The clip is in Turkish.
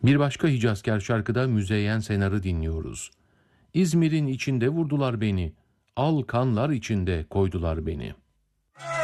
Bir başka Hicazkar şarkıda Müzeyyen Senar'ı dinliyoruz. İzmir'in içinde vurdular beni, al kanlar içinde koydular beni.